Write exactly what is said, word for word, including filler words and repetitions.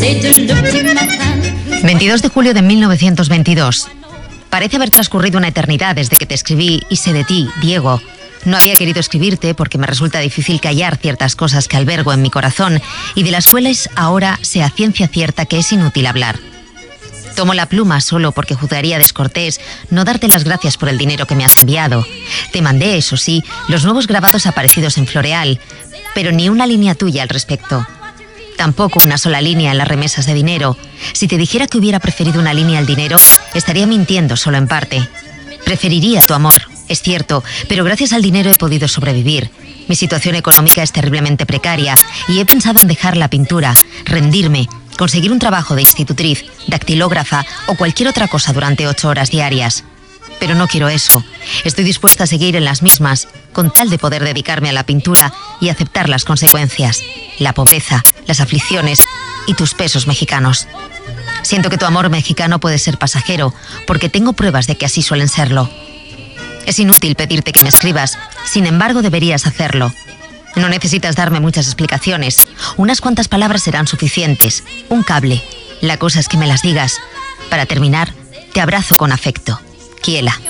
veintidós de julio de mil novecientos veintidós. Parece haber transcurrido una eternidad desde que te escribí y sé de ti, Diego. No había querido escribirte porque me resulta difícil callar ciertas cosas que albergo en mi corazón y de las cuales ahora sé a ciencia cierta que es inútil hablar. Tomo la pluma solo porque juzgaría descortés no darte las gracias por el dinero que me has enviado. Te mandé, eso sí, los nuevos grabados aparecidos en Floreal, pero ni una línea tuya al respecto. Tampoco una sola línea en las remesas de dinero. Si te dijera que hubiera preferido una línea al dinero, estaría mintiendo solo en parte. Preferiría tu amor, es cierto, pero gracias al dinero he podido sobrevivir. Mi situación económica es terriblemente precaria y he pensado en dejar la pintura, rendirme, conseguir un trabajo de institutriz, dactilógrafa o cualquier otra cosa durante ocho horas diarias. Pero no quiero eso. Estoy dispuesta a seguir en las mismas, con tal de poder dedicarme a la pintura y aceptar las consecuencias, la pobreza, las aflicciones y tus pesos mexicanos. Siento que tu amor mexicano puede ser pasajero, porque tengo pruebas de que así suelen serlo. Es inútil pedirte que me escribas, sin embargo deberías hacerlo. No necesitas darme muchas explicaciones. Unas cuantas palabras serán suficientes. Un cable. La cosa es que me las digas. Para terminar, te abrazo con afecto. Kiela.